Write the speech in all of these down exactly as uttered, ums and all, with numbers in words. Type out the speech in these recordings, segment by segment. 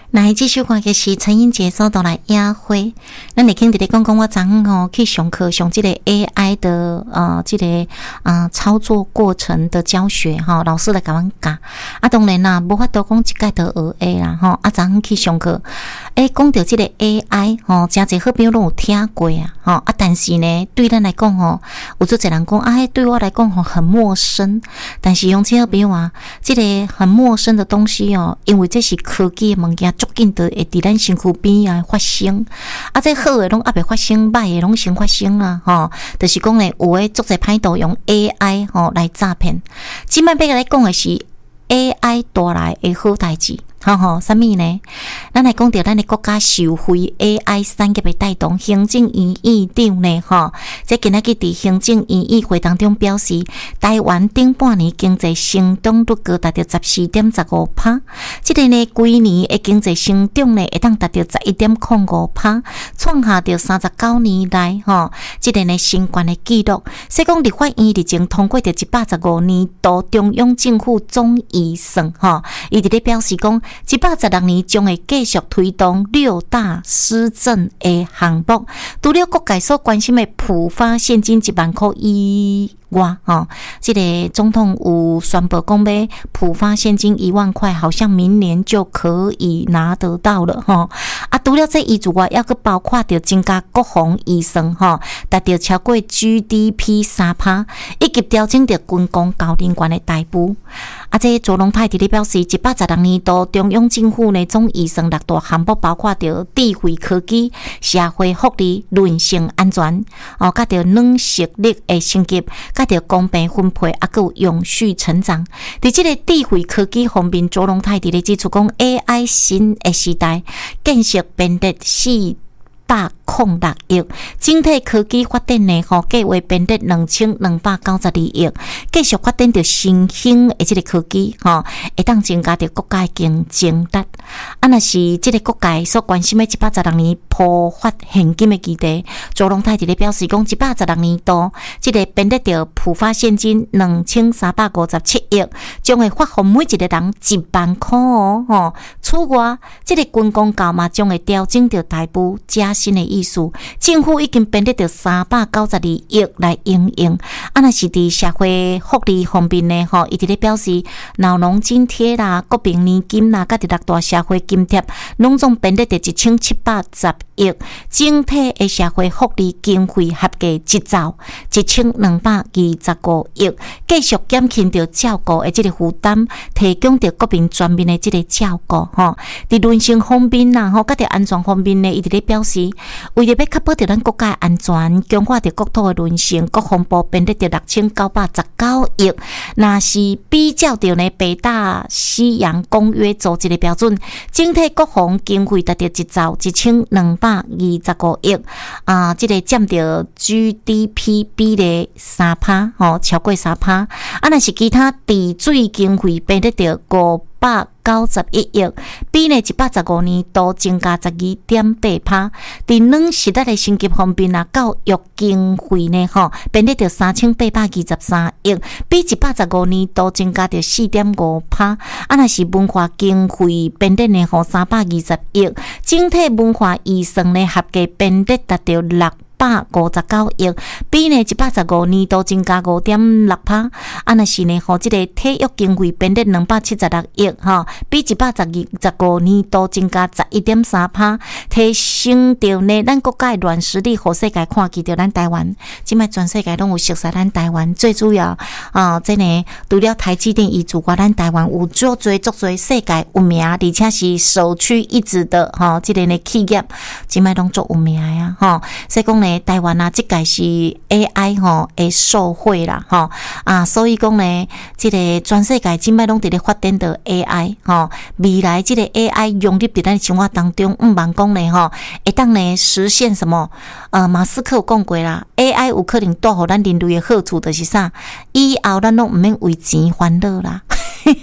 那这首歌就是陈英杰所带来野花。咱会听伫咧讲讲我昨昏吼去上课上这个 A I 的呃这个呃操作过程的教学哈，老师来甲阮教。啊，当然啦，无法度讲一概都学会啦吼。啊，昨昏去上课，诶，讲到这个 A I 吼，真侪好朋友拢有听过啊吼。啊，但是呢，对咱来讲吼，有做侪人讲啊，对我来讲吼很陌生。但是用这好朋友啊，这个很陌生的东西哦，因为这是科技的物件。足紧就会伫咱身躯边啊发生，啊，这好诶拢还袂发生，歹诶拢先发生啦，吼，就是讲咧，有诶足侪歹徒用 A I 吼来诈骗。即摆要来讲诶是 A I 带来诶好代志。吼吼，啥物呢？咱来讲到咱的国家受惠 A I 产业的带动，行政院院长呢，吼，这今仔日伫行政院议会当中表示，台湾顶半年经济成长率高达到十四点十五趴，这个呢，规年的经济成长呢，会当达到十一点零五趴，创下到三十九年来吼，这个呢新高的纪录。所以讲，立法院日前通过着一百十五年度中央政府总预算，吼，伊伫咧表示讲。一百十六年将会继续推动六大施政的项目，除了各界所关心的普发现金一万块以外，吼，这个总统有宣布讲要普发现金一万块，好像明年就可以拿得到了，吼。啊，除了这以外，还佫包括着增加国防预算，吼，达到超过 G D P 三趴，以及调整着军工教人员的待遇。啊，这卓荣泰伫咧表示，一百十六年度中央政府呢总预算六大项目包括着智慧科技、社会福利、人性安全，哦，甲着软实力的升级，甲着公平分配，啊，佮有永续成长。伫这个智慧科技方面，卓荣泰伫咧指出讲 ，A I 新的时代，建设编列四百零六亿，整体科技发展呢，吼计划编列两千两百九十二亿，继续发展着新兴的这个科技，吼会当增加着国家的竞争力。啊，若是这个国界所关心的一百十六年普发现金的议题，周龙泰伫咧表示讲，一百十六年度这个编列着普发现金两千三百五十七亿，将会发放每一个人一万块哦，吼。此外，这个军工教嘛将会调整着台步加薪的意思，政府已经编列着三百九十二亿来应用。啊，若是伫社会福利方面呢，吼，伊伫咧表示，老农津贴啦、国民年金啦，甲伫六大社会津贴，拢总编列着一千七百十亿，整体的社会福利经费合计一兆一千两百二十五亿，继续减轻着照顾的这个负担，提供着国民全面的这个照顾。吼，伫人性方面啦，吼，甲伫安全方面呢，伊伫咧表示，为了要确保着咱国家安全，强化着国土的人性，国防部编列着六千九百十九亿。若是比较着呢北大西洋公约组织的标准，整体国防经费达到一兆一千两百二十五亿，啊，这个占着 G D P 比例三趴，吼，超过三趴。啊，若是其他地水经费编列着五百九十一亿，比呢一百十五年度增加十二点八趴。伫软实力的升级方面啊，教育经费呢，吼，编列着三千八百二十三亿，比一百十五年度增加着四点五趴。啊，若是文化经费编列呢，吼，三百二十亿，整体文化预算呢，合计编列达到六百五十九亿，比呢一百十五年度增加五点六趴。啊，若是呢，吼，这个体育经费编列两百七十六亿，吼，比一百十二十五年度增加十一点三趴，提升着呢咱国家的软实力，互世界看见着咱台湾。即摆全世界拢有熟悉咱台湾，最主要啊，这呢除了台积电以外，咱台湾有足多足多世界有名，而且是首屈一指的，吼，这个呢企业，即摆拢足有名呀，吼，所以讲呢。台湾啊，这个是 A I 吼的受惠啦，吼啊，所以讲呢，这个全世界今摆拢伫咧发展的 A I 吼，未来这个 A I 融入伫咱生活当中，毋茫讲呢吼，会当呢实现什么？呃，马斯克有讲过啦 ，A I 有可能带互咱人类的好处，就是啥？以后咱拢毋免为钱烦恼啦。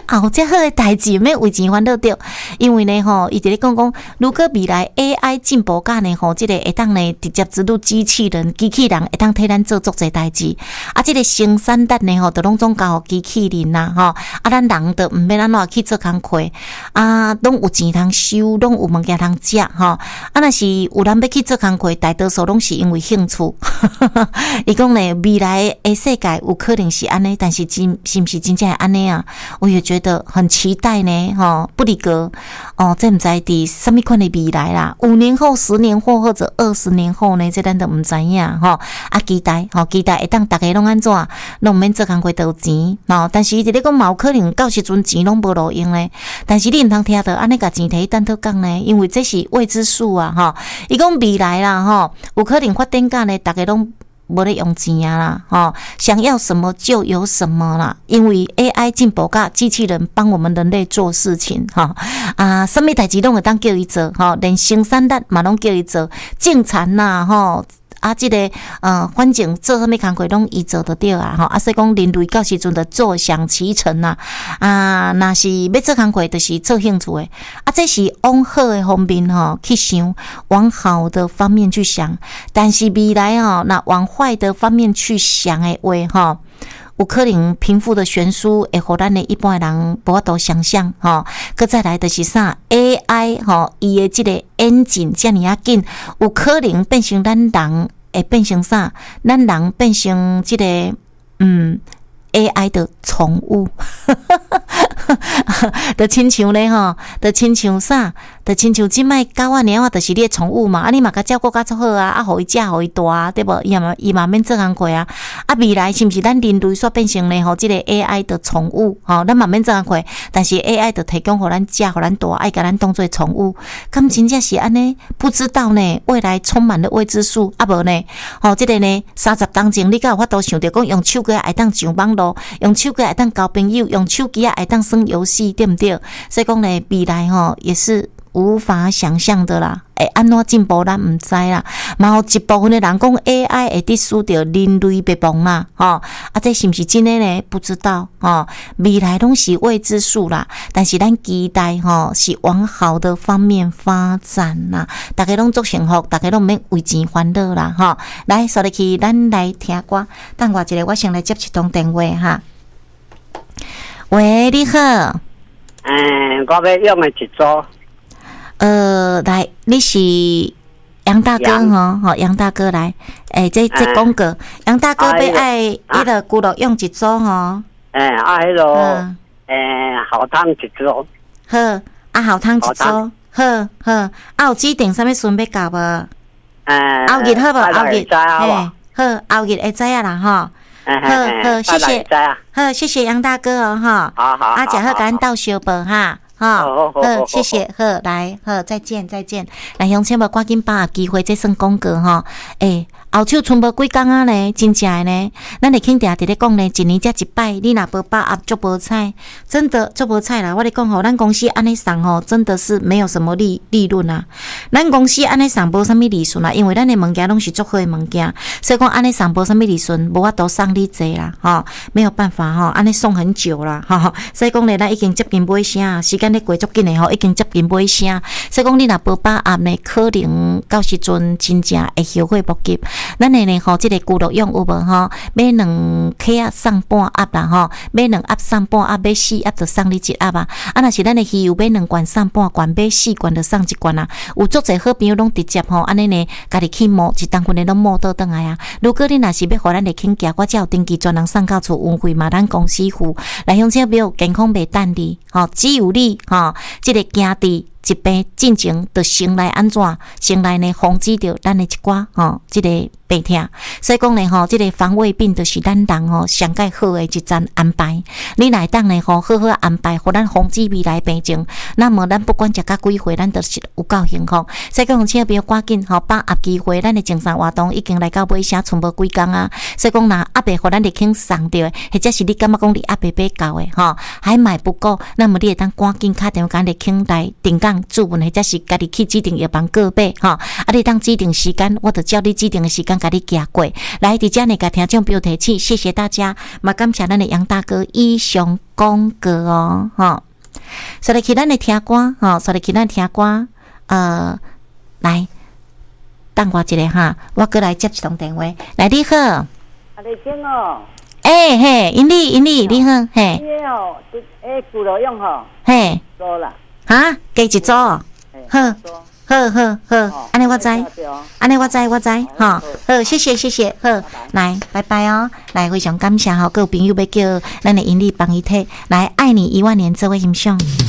后遮好诶代志，免为钱烦恼着。因为呢吼，伊伫咧讲讲，如果未来 A I 进步甲呢吼，即、這个会当呢直接植入机器人，机器人会当替咱做足侪代志。啊，即、這个生产力呢吼，就拢总交互机器人啦吼。啊，咱人就毋免安怎去做工课，啊，拢有钱通收，拢有物件通食吼。啊，若是有人要去做工课，大多数拢是因为兴趣。伊讲呢，未来诶世界有可能是安尼，但是真是毋是真正安尼啊？我也觉得很期待呢，吼，不离格哦，这毋知伫什么款的未来啦，五年后、十年后或者二十年后呢，这咱都毋知影吼。啊，期待吼，期待会当大家拢安怎，拢毋免做工课都有钱吼。但是伊伫咧讲，嘛有可能到时阵钱拢无路用咧。但是你毋通听到安尼甲钱摕去等讨讲呢，因为这是未知数啊，吼。伊讲未来啦，吼，有可能发展甲呢，大家拢无咧用钱啊啦，吼，想要什么就有什么啦，因为 A I 进步甲机器人帮我们人类做事情，吼啊，什么代志拢会当叫伊做，吼，连生产力嘛拢叫伊做，种田呐，吼。啊，即、這個呃，反正做啥物工课拢伊做得到啊！吼，啊，所以讲人类到时阵就坐享其成啊！啊，若是要做工课，就是做兴趣诶。啊，这是往好诶方面吼去想，往好的方面去想。但是未来吼，那往坏的方面去想诶话吼，有可能贫富的悬殊会互咱诶一般诶人无法度想象吼。搁再来就是啥 A I 吼，伊诶即个演进遮尔啊紧，有可能变成咱人。会变成啥？咱人变成即、這个嗯 A I 的宠物，的亲像咧吼，的亲像啥？的亲像即摆狗仔猫仔，就是你的宠物嘛。啊，你嘛甲照顾甲足好啊，啊，互伊食，互伊大，对无？伊嘛伊嘛免做工课啊。啊，未来是毋是咱人类煞变成咧吼，即、這個 A I 的宠物？吼、哦，咱嘛免做工课，但是 A I 就提供互咱食，互咱大，爱甲咱当做宠物。咁真正是安尼？不知道呢。未来充满了未知数。啊，无呢？吼、哦，即、這个呢，三十当前，你敢有法度想着讲用手机会当上网络，用手机会当交朋友，用手机会当耍游戏，对毋对？所以讲呢，未来吼、哦、也是无法想象的啦。会安怎进步咱毋知啦，嘛有一部分的人讲 A I 会伫使着人类灭亡啦，吼、哦、啊，这是毋是真的呢？不知道哦，未来拢是未知数啦。但是咱期待吼、哦、是往好的方面发展啦，大家拢足幸福，大家拢免为钱烦恼啦，吼、哦。来，所以去咱来听歌，等我一下，我先来接一通电话哈。喂，你好。 嗯，我要用的一组。 呃，来，你是杨大哥吼，吼杨大哥来，诶、欸，这这广告，杨大哥要爱迄个骨肉用一组吼， 诶，啊，迄个诶，好汤一组， 好，啊，好汤一组，好好，啊，有指定啥物时阵要到无？诶，后日好无？后日，嘿，好，后日会知影啦吼，好好，谢谢，好，谢谢杨大哥哦，哈， 好好， 啊，食好，甲咱斗相报哈。好，好，谢谢，好，来，好，再见，再见。来，乡亲们，赶紧把握机会，这算广告哈。诶、欸，后手剩无几工啊呢，真正的呢，咱会肯定伫咧讲呢，一年才一摆，你若无把握，足无彩，真的足无彩啦。我咧讲吼，咱公司安尼送吼，真的是没有什么利利润啊。咱公司安尼送无啥物利润啊，因为咱的物件拢是足好的物件，所以讲安尼送无啥物利润，无法度送你济啦，吼，没有办法吼，安尼送很久啦，吼，所以讲咧，咱已经接近尾声，时间咧过足紧的吼，已经接近尾声，所以讲你若无把握呢，可能到时阵真正会后悔莫及。咱的呢吼，即、這个骨肉用有无吼？买两克啊送半盒啦吼，买两盒送半盒，买四盒就送你一盒啊。啊，若是咱的鱼油买两罐送半罐，买四罐就送一罐啊。有足侪好朋友拢直接吼，安尼呢，家己去摸一当份的拢摸倒转来啊。如果你若是要互咱的请假，我才有登记专人送到厝，运费嘛咱公司付。来乡亲朋友，健康袂等你吼，只有你吼，即、這个行伫疾病进前，就先来安怎？先来呢防止着咱的一寡吼，即、這个病痛。所以讲呢吼，即、這个防卫病就是咱人吼上介好的一站安排。你来当呢吼，好好安排，互咱防止未来病症。那么咱不管食到几岁，咱都是有够幸福。所以讲，请不要赶紧吼，把握机会，咱的精神活动已经来到尾声，剩无几工啊。所以讲，若压袂互咱的肯送着的，或者是你感觉讲你压袂买到的吼，还买不够，那么你会当赶紧打电话甲咱的肯来定岗。注文或者是家己去指定药房购买吼，啊，你当指定时间，我就照你指定的时间甲你行过来。伫遮呢，甲听众朋友提起，谢谢大家，嘛感谢咱的杨大哥以上。 宫格哦，哈。所以去咱的听歌，哈，所以去咱听歌，呃，来，等我一下哈，我过来接一通电话。来，你好， 啊，你听哦， 哎、欸、嘿，因你因你你好，嘿， 你哦，诶，古罗用吼， 嘿， 多啦， 哈，加一组，好。好好好，安尼我知，安尼我知我知，哈，好，谢谢谢谢，好，来，拜拜哦，来，非常感谢哈，各位朋友要叫咱的盈利帮伊体，来，爱你一万年，这位欣赏。